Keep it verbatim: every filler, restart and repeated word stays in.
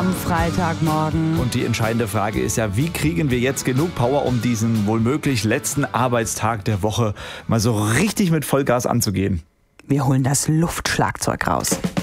am Freitagmorgen. Und die entscheidende Frage ist ja, wie kriegen wir jetzt genug Power, um diesen wohlmöglich letzten Arbeitstag der Woche mal so richtig mit Vollgas anzugehen? Wir holen das Luftschlagzeug raus.